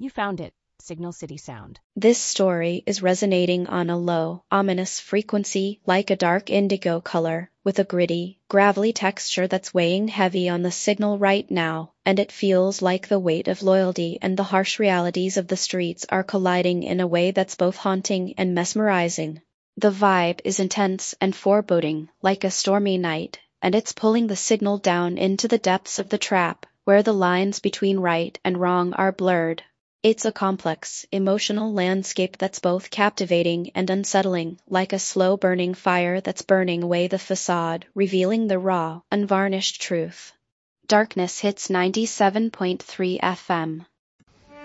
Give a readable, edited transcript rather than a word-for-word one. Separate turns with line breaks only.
You found it. Signal City Sound.
This story is resonating on a low, ominous frequency, like a dark indigo color, with a gritty, gravelly texture that's weighing heavy on the signal right now, and it feels like the weight of loyalty and the harsh realities of the streets are colliding in a way that's both haunting and mesmerizing. The vibe is intense and foreboding, like a stormy night, and it's pulling the signal down into the depths of the trap, where the lines between right and wrong are blurred. It's a complex, emotional landscape that's both captivating and unsettling, like a slow-burning fire that's burning away the facade, revealing the raw, unvarnished truth. Darkness hits 97.3 FM.